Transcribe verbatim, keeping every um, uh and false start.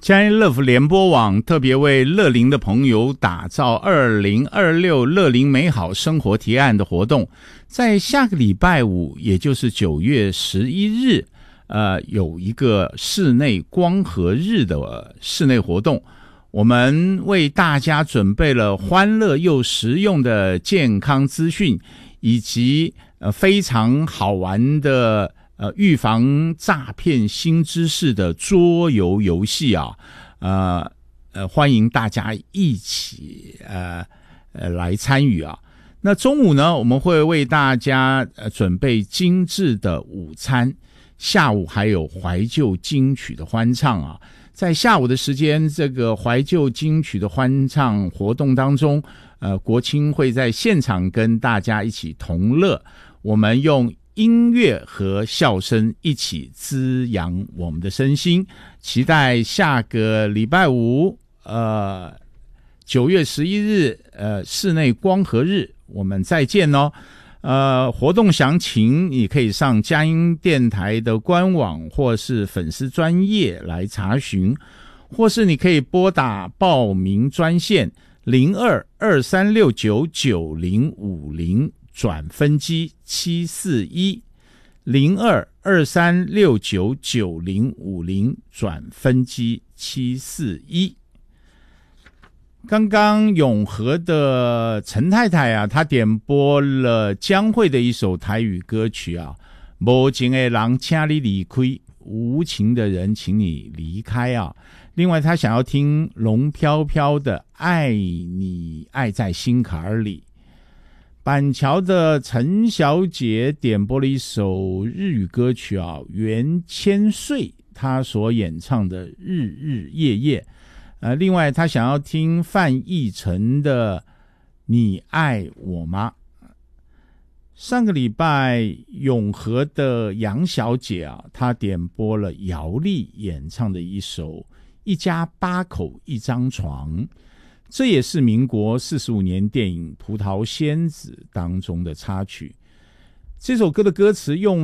佳音乐福联播网特别为乐龄的朋友打造二零二六乐龄美好生活提案的活动，在下个礼拜五，也就是九月十一日，呃，有一个室内光合日的室内活动。我们为大家准备了欢乐又实用的健康资讯，以及呃非常好玩的呃预防诈骗新知识的桌游游戏啊，呃呃欢迎大家一起呃呃来参与啊。那中午呢，我们会为大家呃准备精致的午餐，下午还有怀旧金曲的欢唱啊。在下午的时间，这个怀旧金曲的欢唱活动当中，呃，国青会在现场跟大家一起同乐，我们用音乐和笑声一起滋养我们的身心。期待下个礼拜五，呃，九月十一日，呃，室内光合日，我们再见哦。呃，活动详情你可以上佳音电台的官网或是粉丝专页来查询，或是你可以拨打报名专线零二二三六九九零五零转分机七四一零二二三六九九零五零转分机七四一。刚刚永和的陈太太啊，她点播了江蕙的一首台语歌曲啊，无情的人请你离开，无情的人请你离开啊。另外她想要听龙飘飘的爱你爱在心坎里。板桥的陈小姐点播了一首日语歌曲啊，袁千岁她所演唱的日日夜夜。呃，另外他想要听范逸臣的你爱我吗。上个礼拜永和的杨小姐啊，她点播了姚丽演唱的一首一家八口一张床，这也是民国四十五年电影《葡萄仙子》当中的插曲。这首歌的歌词用